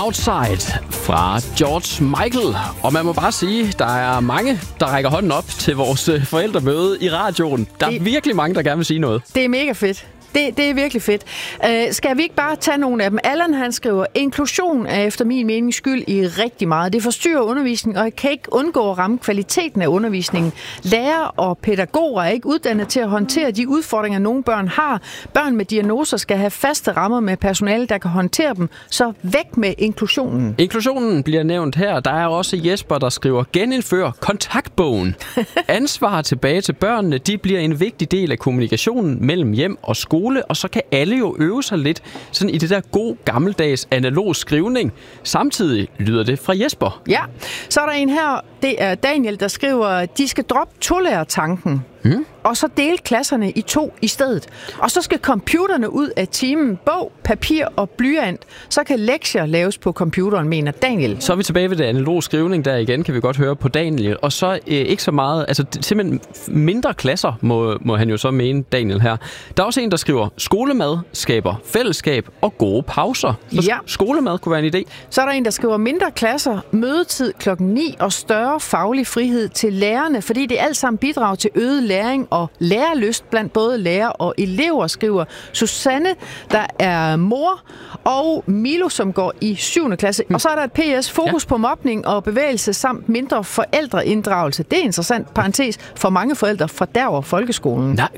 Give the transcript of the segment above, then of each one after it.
Outside fra George Michael. Og man må bare sige, der er mange, der rækker hånden op til vores forældremøde i radioen. Der er virkelig mange, der gerne vil sige noget. Det er mega fedt. Det er virkelig fedt. Skal vi ikke bare tage nogle af dem? Allan, han skriver, inklusion er efter min mening skyld i rigtig meget. Det forstyrrer undervisningen, og jeg kan ikke undgå at ramme kvaliteten af undervisningen. Lærere og pædagoger er ikke uddannet til at håndtere de udfordringer, nogle børn har. Børn med diagnoser skal have faste rammer med personale, der kan håndtere dem. Så væk med inklusionen. Inklusionen bliver nævnt her. Der er også Jesper, der skriver, genindfør kontaktbogen. Ansvar tilbage til børnene, de bliver en vigtig del af kommunikationen mellem hjem og skole. Og så kan alle jo øve sig lidt sådan i det der god gammeldags analog skrivning. Samtidig lyder det fra Jesper. Ja, så er der en her, det er Daniel, der skriver, de skal droppe tolærertanken. Og så dele klasserne i 2 i stedet. Og så skal computerne ud af timen. Bog, papir og blyant. Så kan lektier laves på computeren, mener Daniel. Så er vi tilbage ved det analog skrivning der igen, kan vi godt høre på Daniel. Og så ikke så meget, altså simpelthen mindre klasser, må han jo så mene, Daniel her. Der er også en, der skriver, skolemad skaber fællesskab og gode pauser. Så ja. Skolemad kunne være en idé. Så er der en, der skriver, mindre klasser, mødetid 9:00 og større faglig frihed til lærerne, fordi det alt sammen bidrager til øget læring og lærelyst blandt både lærer og elever, skriver Susanne, der er mor, og Milo, som går i 7. klasse. Og så er der et PS, fokus på mobning og bevægelse samt mindre forældreinddragelse. Det er interessant, parentes, for mange forældre fordærver folkeskolen. Nej,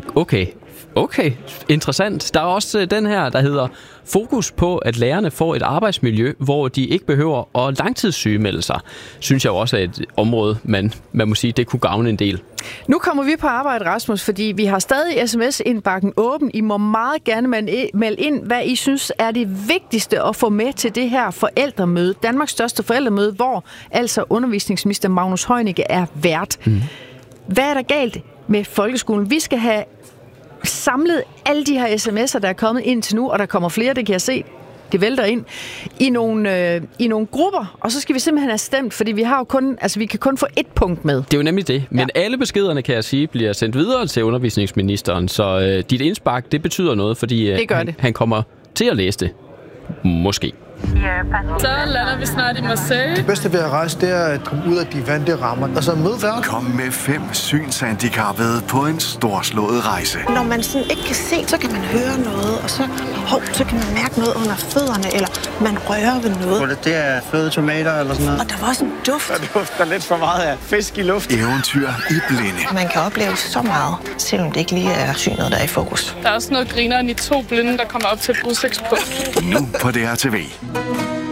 okay, interessant. Der er også den her, der hedder fokus på, at lærerne får et arbejdsmiljø, hvor de ikke behøver at langtidssygemelde sig. Synes jeg også er et område, man må sige, det kunne gavne en del. Nu kommer vi på arbejde, Rasmus, fordi vi har stadig sms-indbakken åben. I må meget gerne melde ind, hvad I synes er det vigtigste at få med til det her forældremøde. Danmarks største forældremøde, hvor altså undervisningsminister Magnus Heunicke er vært. Hvad er der galt med folkeskolen? Vi skal have samlet alle de her sms'er, der er kommet ind til nu, og der kommer flere, det kan jeg se. Det vælter ind i nogle grupper, og så skal vi simpelthen have stemt, fordi vi har jo kun, vi kan kun få 1 punkt med. Det er jo nemlig det, men alle beskederne, kan jeg sige, bliver sendt videre til undervisningsministeren, så dit indspark, det betyder noget, fordi han kommer til at læse det. Måske. Så lander vi snart i Marseille. Det bedste ved at rejse, det er at komme ud af de vante rammer, og så møde verden. Kom med 5 synshandicappede på en storslået rejse. Når man sådan ikke kan se, så kan man høre noget, og så kan man mærke noget under fødderne, eller man rører ved noget. Det er fløde tomater eller sådan noget. Og der var også en duft. Der dufter lidt for meget af fisk i luft. Eventyr i blinde. Man kan opleve så meget, selvom det ikke lige er synet, der er i fokus. Der er også noget grineren i 2 blinde, der kommer op til et udsigtspunkt. Nu på DRTV.